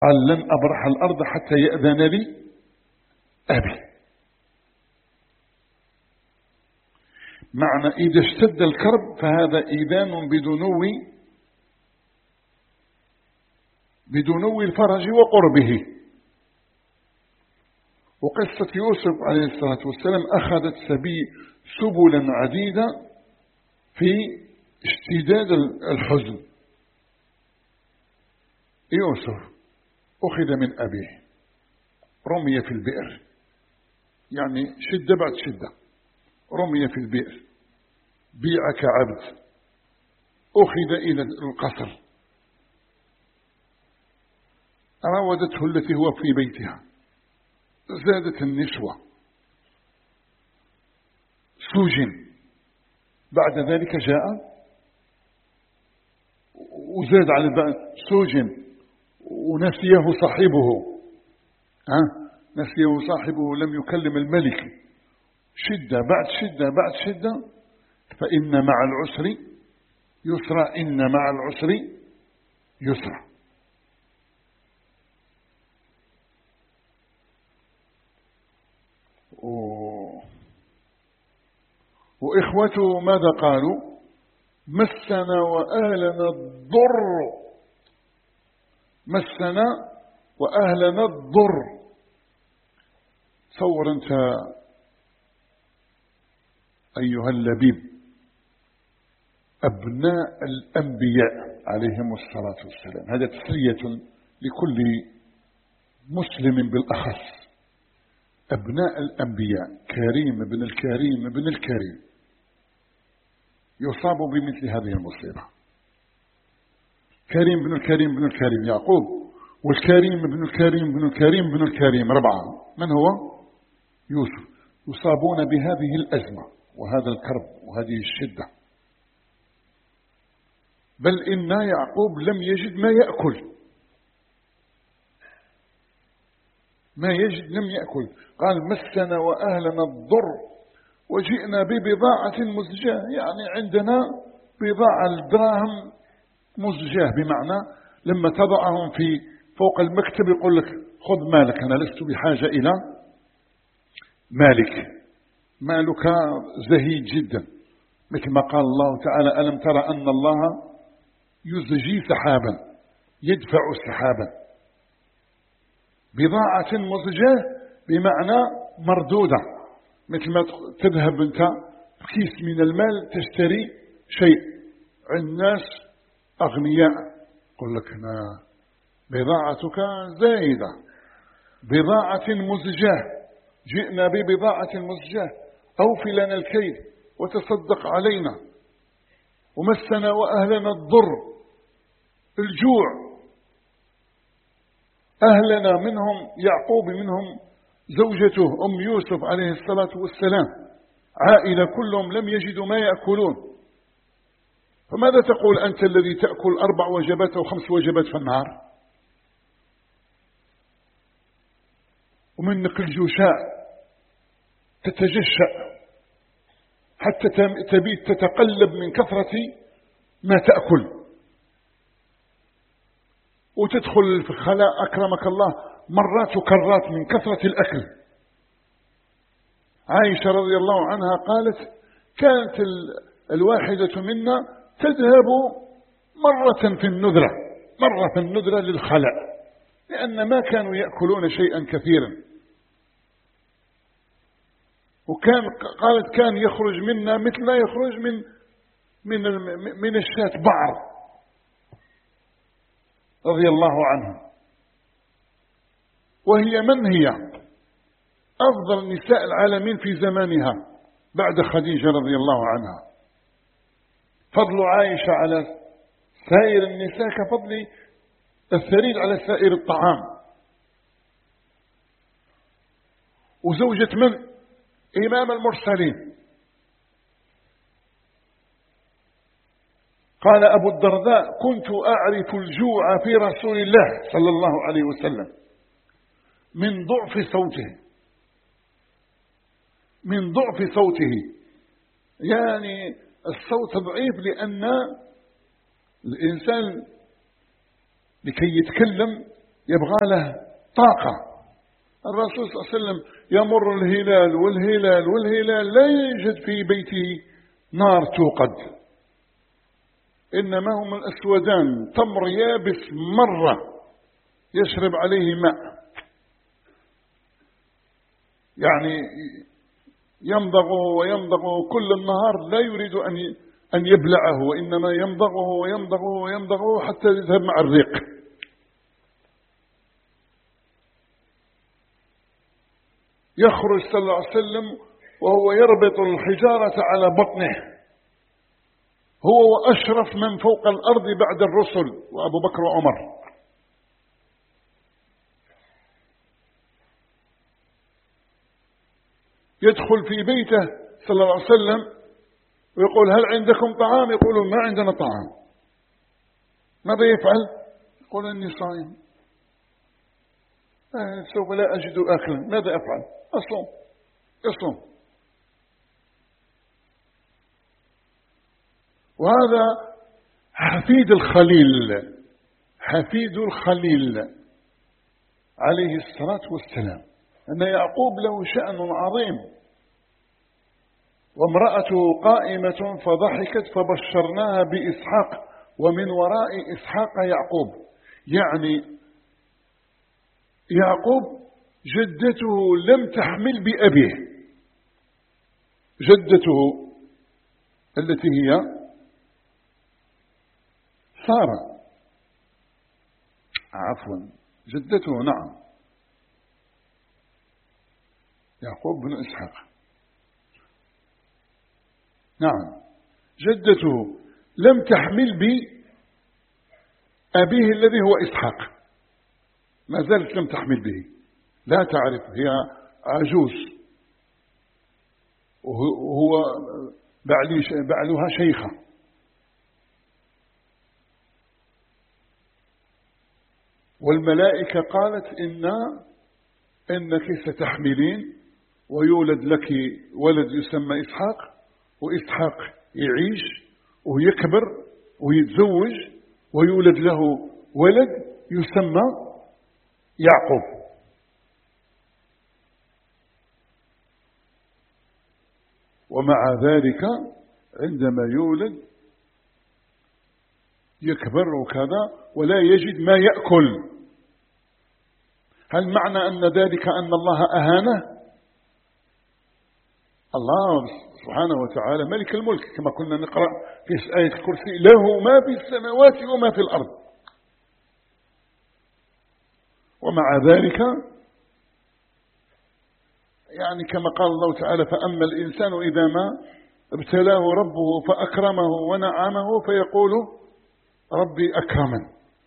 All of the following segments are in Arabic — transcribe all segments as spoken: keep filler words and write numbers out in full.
قال لن أبرح الأرض حتى يأذن لي أبي. معنى إذا اشتد الكرب فهذا إذان بدنو بدنو الفرج وقربه. وقصة يوسف عليه الصلاة والسلام أخذت سبيل سبلا عديدة في اشتداد الحزن. يوسف أخذ من أبيه، رمي في البئر، يعني شدة بعد شدة، رمي في البئر، بيع كعبد، أخذ إلى القصر، راودته التي هو في بيتها، زادت النسوة، سجن، بعد ذلك جاء وزاد على البعض سجن ونسيه صاحبه، ها نسيه صاحبه، لم يكلم الملك، شدة بعد شدة بعد شدة. فإن مع العسر يسرا، إن مع العسر يسرا. وإخوته ماذا قالوا؟ مسنا وأهلنا الضر، مسنا وأهلنا الضر. تصور أنت أيها اللبيب، أبناء الأنبياء عليهم الصلاة والسلام، هذا تسلية لكل مسلم بالأخص. أبناء الأنبياء، كريم بن الكريم بن الكريم، يصاب بمثل هذه المصيبة. كريم بن الكريم بن الكريم يعقوب، والكريم بن الكريم بن الكريم بن الكريم ربعة، من هو؟ يوسف. يصابون بهذه الأزمة وهذا الكرب وهذه الشدة، بل إن يعقوب لم يجد ما يأكل، ما يجد لم يأكل. قال مسنا وأهلنا الضر وجئنا ببضاعة مزجاة، يعني عندنا بضاعة الدراهم مزجاة، بمعنى لما تضعهم في فوق المكتب يقول لك خذ مالك، أنا لست بحاجة إلى مالك، مالك زهيد جدا، مثل ما قال الله تعالى ألم ترى أن الله يزجي سحابا يدفع سحابا. بضاعة مزجاة بمعنى مردودة، مثل ما تذهب أنت كيس من المال تشتري شيء عند ناس أغنياء، يقول لك أنا بضاعتك زايدة، بضاعة مزجاة، جئنا ببضاعة مزجاة، أوفي لنا الكيل وتصدق علينا. ومسنا وأهلنا الضر، الجوع، أهلنا منهم يعقوب، منهم زوجته أم يوسف عليه الصلاة والسلام، عائلة كلهم لم يجدوا ما يأكلون. فماذا تقول أنت الذي تأكل أربع وجبات أو خمس وجبات في النهار، ومنك الجوشاء تتجشأ حتى تبيت تتقلب من كثرة ما تأكل، وتدخل في الخلاء أكرمك الله مرات وكرات من كثرة الأكل. عائشة رضي الله عنها قالت كانت الواحدة منا تذهب مرة في النذرة، مرة في النذرة للخلاء، لأن ما كانوا يأكلون شيئا كثيرا. وكان قالت كان يخرج منا مثل ما يخرج من من من الشاة بعر رضي الله عنها. وهي من هي؟ أفضل نساء العالمين في زمانها بعد خديجة رضي الله عنها. فضل عائشة على سائر النساء كفضل الثريد على سائر الطعام. وزوجة من؟ إمام المرسلين. قال أبو الدرداء كنت أعرف الجوع في رسول الله صلى الله عليه وسلم من ضعف صوته، من ضعف صوته، يعني الصوت ضعيف، لأن الإنسان لكي يتكلم يبغى له طاقة. الرسول صلى الله عليه وسلم يمر الهلال والهلال والهلال لا يجد في بيته نار توقد، إنما هم الأسودان، تمر يابس مرة يشرب عليه ماء، يعني يمضغه ويمضغه كل النهار، لا يريد أن أن يبلعه، وإنما يمضغه ويمضغه ويمضغه حتى يذهب مع الريق. يخرج صلى الله عليه وسلم وهو يربط الحجارة على بطنه، هو وأشرف من فوق الأرض بعد الرسل وأبو بكر وعمر. يدخل في بيته صلى الله عليه وسلم ويقول هل عندكم طعام؟ يقولون ما عندنا طعام. ماذا يفعل؟ يقول إني صائم، آه سوف لا أجد أكلا، ماذا أفعل؟ أصوم. يصوم. وهذا حفيد الخليل، حفيد الخليل عليه الصلاة والسلام، أن يعقوب له شأن عظيم. وامرأته قائمة فضحكت فبشرناها بإسحاق ومن وراء إسحاق يعقوب. يعني يعقوب جدته لم تحمل بأبيه، جدته التي هي سارة، عفوا جدته نعم يعقوب بن إسحاق، نعم جدته لم تحمل بأبيه الذي هو إسحاق، ما زالت لم تحمل به، لا تعرف، هي عجوز وهو بعلها شيخة. والملائكة قالت إن إنك ستحملين ويولد لك ولد يسمى إسحاق، وإسحاق يعيش ويكبر ويتزوج ويولد له ولد يسمى يعقوب. ومع ذلك عندما يولد يكبر وكذا ولا يجد ما يأكل. هل معنى أن ذلك أن الله أهانه؟ الله سبحانه وتعالى ملك الملك كما كنا نقرأ في آية الكرسي، له ما في السماوات وما في الأرض. ومع ذلك يعني كما قال الله تعالى فأما الإنسان إذا ما ابتلاه ربه فأكرمه ونعمه فيقول ربي أكرمن،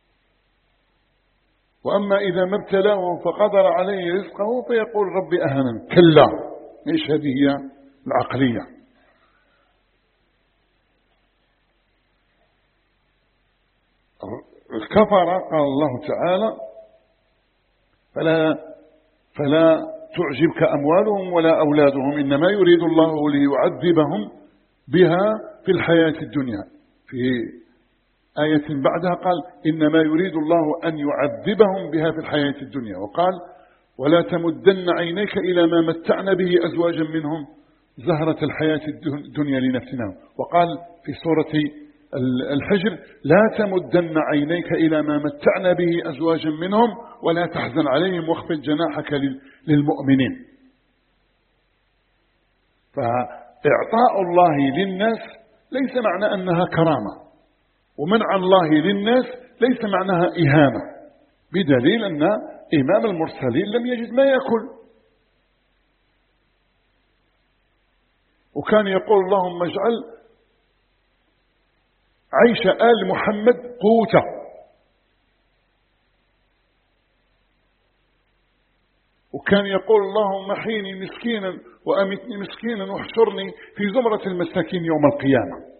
وأما إذا ما ابتلاه فقدر عليه رزقه فيقول ربي أهنن. كلا، إيش هذه هي العقلية. الكفر قال الله تعالى فلا فلا تعجبك أموالهم ولا أولادهم إنما يريد الله ليعذبهم بها في الحياة الدنيا. في آية بعدها قال إنما يريد الله أن يعذبهم بها في الحياة الدنيا، وقال ولا تمدن عينيك إلى ما متعنا به أزواجا منهم زهرة الحياة الدنيا لنفتنهم. وقال في سورة الحجر لا تمدن عينيك إلى ما متعنا به أزواجا منهم ولا تحزن عليهم واخفض جناحك للمؤمنين. فإعطاء الله للناس ليس معنى أنها كرامة، ومنع الله للناس ليس معناها إهانة، بدليل أن إمام المرسلين لم يجد ما يأكل، وكان يقول اللهم اجعل عيش آل محمد قوتا. وكان يقول اللهم احيني مسكينا وأمتني مسكينا واحشرني في زمرة المساكين يوم القيامة.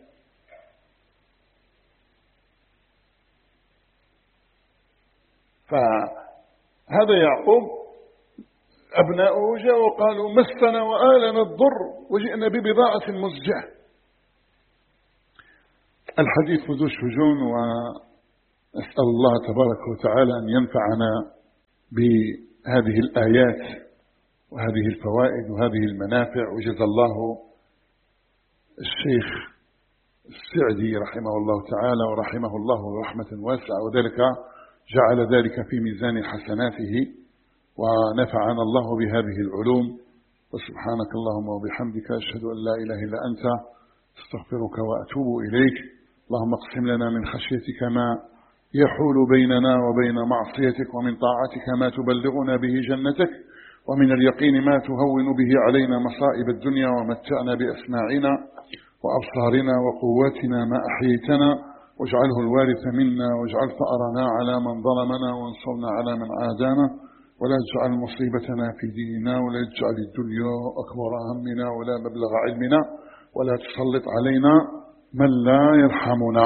فهذا يعقوب أبناؤه جاءوا وقالوا مسنا وآلنا الضر وجئنا ببضاعة مزجاة. الحديث ذو شجون نسأل الله تبارك وتعالى أن ينفعنا بهذه الآيات وهذه الفوائد وهذه المنافع. وجزا الله الشيخ السعدي رحمه الله تعالى ورحمه الله رحمة واسعة، وذلك جعل ذلك في ميزان حسناته، ونفعنا الله بهذه العلوم. وسبحانك اللهم وبحمدك أشهد أن لا إله إلا أنت استغفرك وأتوب إليك. اللهم اقسم لنا من خشيتك ما يحول بيننا وبين معصيتك، ومن طاعتك ما تبلغنا به جنتك، ومن اليقين ما تهون به علينا مصائب الدنيا، ومتعنا بأسماعنا وأبصارنا وقواتنا ما أحييتنا، واجعله الوارث منا، واجعل ثأرنا على من ظلمنا، وانصرنا على من عادانا، ولا تجعل مصيبتنا في ديننا، ولا تجعل الدنيا أكبر همنا ولا مبلغ علمنا، ولا تسلط علينا من لا يرحمنا.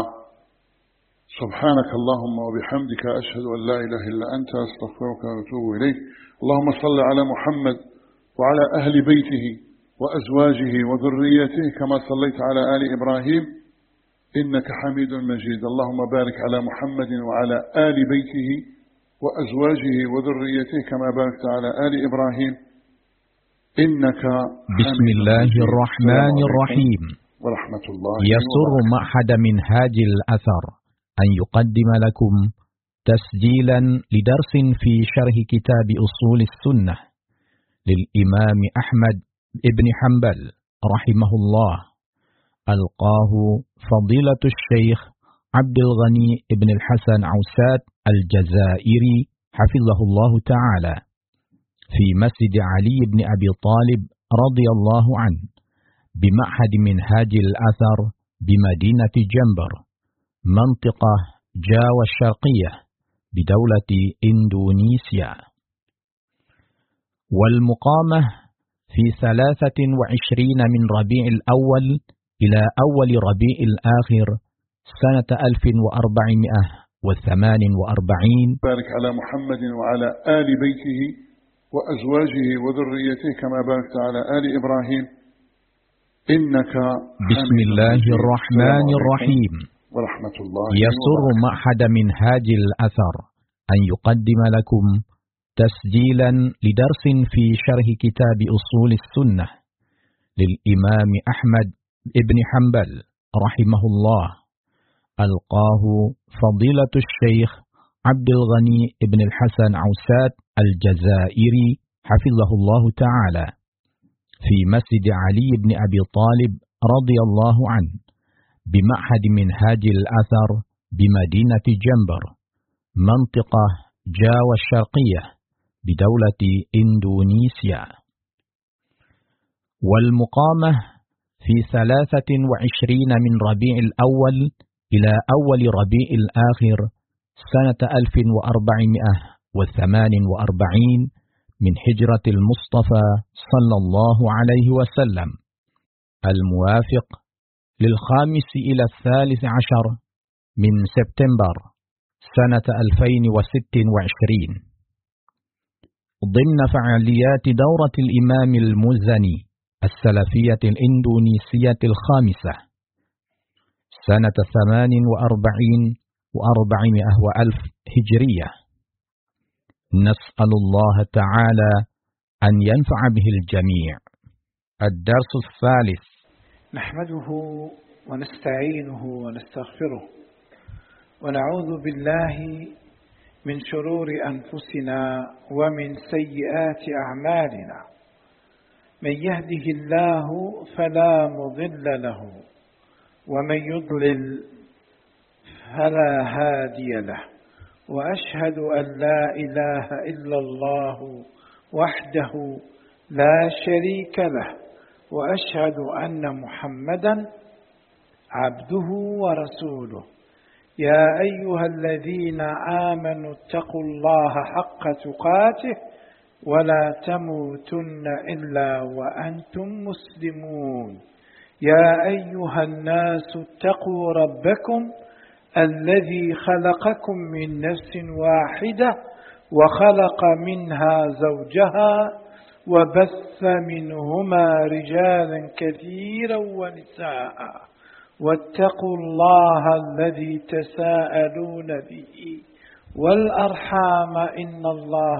سبحانك اللهم وبحمدك أشهد أن لا إله إلا أنت أستغفرك وأتوب إليك. اللهم صل على محمد وعلى أهل بيته وأزواجه وذريته كما صليت على آل إبراهيم إنك حميد مجيد. اللهم بارك على محمد وعلى آل بيته وأزواجه وذريته كما باركت على آل إبراهيم إنك بسم الله الرحمن الرحيم. ورحمة الله. يسر معهد منهاج الأثر أن يقدم لكم تسجيلا لدرس في شرح كتاب أصول السنة للإمام أحمد ابن حنبل رحمه الله، ألقاه فضيلة الشيخ عبد الغني ابن الحسن عوسات الجزائري حفظه الله تعالى في مسجد علي بن أبي طالب رضي الله عنه بمعهد منهاج الأثر بمدينة جنبر منطقة جاوة الشرقية بدولة إندونيسيا. والمقامة في ثلاثة وعشرين من ربيع الأول إلى أول ربيع الآخر سنة ألف وأربعمائة وثمان وأربعين. بارك على محمد وعلى آل بيته وأزواجه وذريته كما باركت على آل إبراهيم إنك بسم الله الرحمن الرحيم. ورحمة الله. يسر معهد منهاج الأثر أن يقدم لكم تسجيلا لدرس في شرح كتاب أصول السنة للإمام أحمد ابن حنبل رحمه الله، ألقاه فضيلة الشيخ عبد الغني ابن الحسن عوسات الجزائري حفظه الله تعالى في مسجد علي بن أبي طالب رضي الله عنه بمعهد منهاج الأثر بمدينة جنبر منطقة جاوة الشرقية بدولة إندونيسيا. والمقامة في ثلاثة وعشرين من ربيع الأول إلى أول ربيع الآخر سنة ألف وأربعمائة وثمان وأربعين من هجرة المصطفى صلى الله عليه وسلم، الموافق للخامس إلى الثالث عشر من سبتمبر سنة ألفين وست وعشرين، ضمن فعاليات دورة الإمام المزني السلفية الإندونيسية الخامسة سنة ثمان وأربعين وأربعمائة وألف هجرية. نسأل الله تعالى أن ينفع به الجميع. الدرس الثالث. نحمده ونستعينه ونستغفره ونعوذ بالله من شرور أنفسنا ومن سيئات أعمالنا، من يهده الله فلا مضل له ومن يضلل فلا هادي له، وأشهد أن لا إله إلا الله وحده لا شريك له، وأشهد أن محمدا عبده ورسوله. يا أيها الذين آمنوا اتقوا الله حق تقاته ولا تموتن إلا وأنتم مسلمون. يا أيها الناس اتقوا ربكم الذي خلقكم من نفس واحدة وخلق منها زوجها وبث منهما رجالا كثيرا ونساء، واتقوا الله الذي تساءلون به والأرحام إن الله